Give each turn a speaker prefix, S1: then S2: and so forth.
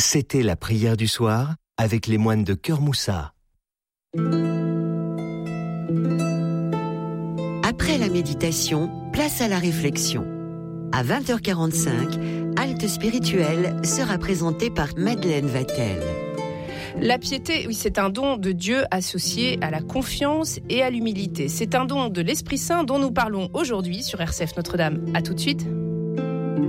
S1: C'était la prière du soir avec les moines de Cœur Moussa.
S2: Après la méditation, place à la réflexion. À 20h45, Halte spirituelle sera présentée par Madeleine Vatel.
S3: La piété, oui, c'est un don de Dieu associé à la confiance et à l'humilité. C'est un don de l'Esprit Saint dont nous parlons aujourd'hui sur RCF Notre-Dame. À tout de suite.